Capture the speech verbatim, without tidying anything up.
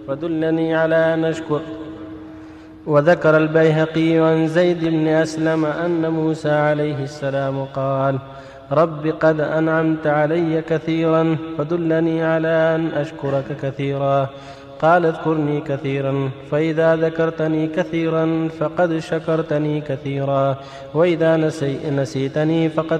فدلني على أن أشكر. وذكر البيهقي عن زيد بن أسلم أن موسى عليه السلام قال: رب قد أنعمت علي كثيرا فدلني على أن أشكرك كثيرا. قال: اذكرني كثيرا، فإذا ذكرتني كثيرا فقد شكرتني كثيرا، وإذا نسي نسيتني فقد